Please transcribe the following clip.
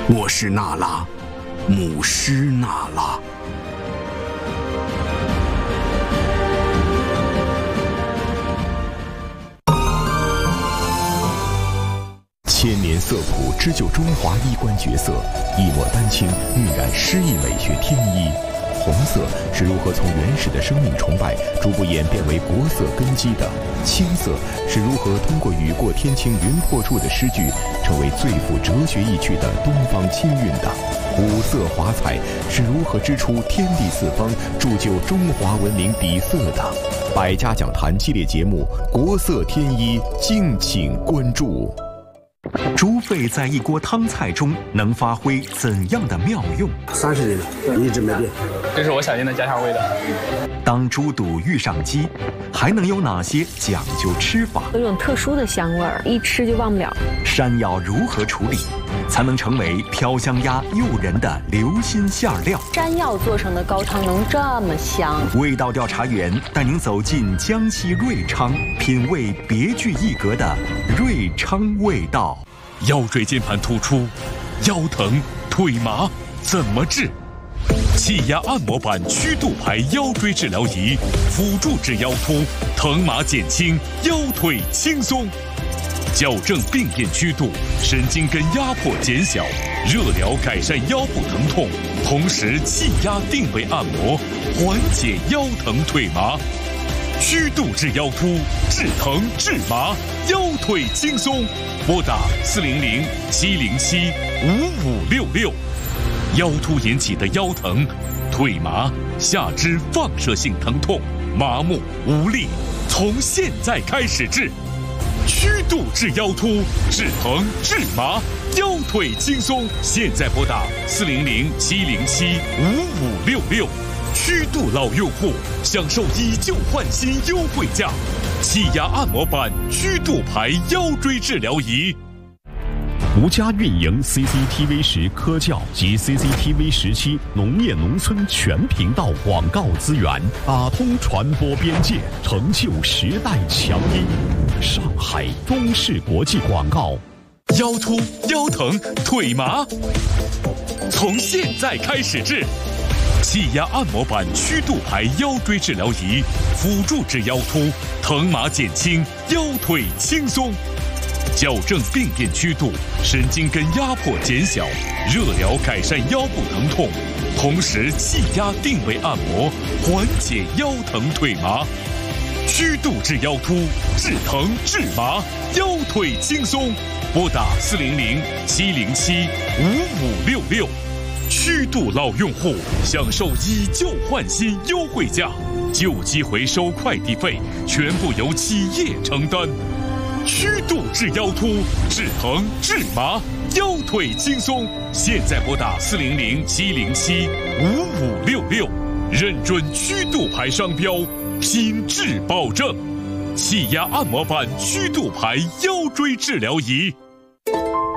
我是娜拉，母狮娜拉。 千年色谱织就中华衣冠绝色，一抹丹青晕染诗意美学天衣。红色是如何从原始的生命崇拜逐步演变为国色根基的，青色是如何通过雨过天晴云破处的诗句成为最富哲学意趣的东方清韵的，五色华彩是如何织出天地四方铸就中华文明底色的。百家讲坛系列节目《国色天衣》，敬请关注。 猪肺在一锅汤菜中能发挥怎样的妙用 ？30年了，一直没变。 这是我小店的家乡味的。 当猪肚遇上鸡，还能有哪些讲究吃法？ 有一种特殊的香味儿，一吃就忘不了。 山药如何处理，才能成为飘香鸭诱人的流心馅料？ 山药做成的高汤能这么香？ 味道调查员带您走进江西瑞昌，品味别具一格的瑞昌味道。 腰椎间盘突出、腰疼、腿麻怎么治？气压按摩板曲度牌腰椎治疗仪，辅助治腰突，疼麻减轻，腰腿轻松。矫正病变曲度，神经根压迫减小，热疗改善腰部疼痛，同时气压定位按摩，缓解腰疼腿麻。曲度治腰突，治疼治麻，腰腿轻松。拨打400-707-5566。腰突引起的腰疼、腿麻、下肢放射性疼痛、麻木无力，从现在开始治。曲度治腰突，治疼治麻，腰腿轻松。现在拨打400-707-5566。曲度老用户享受以旧换新优惠价，气压按摩板曲度牌腰椎治疗仪。 独家运营 CCTV10科教及 CCTV17农业农村全频道广告资源，打通传播边界，成就时代强音。上海中视国际广告。 腰突、腰疼、腿麻，从现在开始治。气压按摩板曲度牌腰椎治疗仪，辅助治腰突，疼麻减轻，腰腿轻松。矫正病变曲度，神经根压迫减小，热疗改善腰部疼痛，同时气压定位按摩，缓解腰疼腿麻。曲度治腰突，治疼治麻，腰腿轻松。拨打400-707-5566。曲度老用户享受以旧换新优惠价，旧机回收快递费全部由企业承担。曲度治腰突，治疼治麻，腰腿轻松。现在拨打400-707-5566，认准曲度牌商标，品质保证。气压按摩板曲度牌腰椎治疗仪。